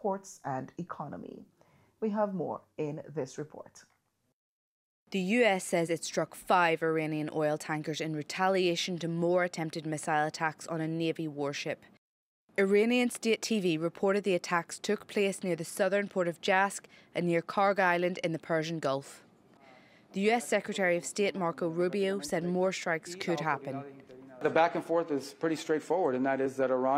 ports and economy. We have more in this report. The US says it struck 5 Iranian oil tankers in retaliation to more attempted missile attacks on a Navy warship. Iranian state TV reported the attacks took place near the southern port of Jask and near Karg Island in the Persian Gulf. The US Secretary of State Marco Rubio said more strikes could happen. The back and forth is pretty straightforward, and that is that Iran